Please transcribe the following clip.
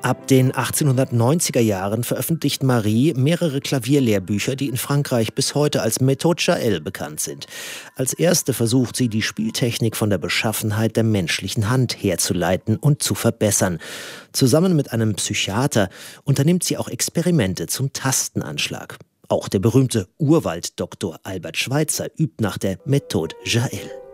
Ab den 1890er Jahren veröffentlicht Marie mehrere Klavierlehrbücher, die in Frankreich bis heute als Méthode Jaël bekannt sind. Als erste versucht sie, die Spieltechnik von der Beschaffenheit der menschlichen Hand herzuleiten und zu verbessern. Zusammen mit einem Psychiater unternimmt sie auch Experimente zum Tastenanschlag. Auch der berühmte Urwalddoktor Albert Schweitzer übt nach der Méthode Jaël.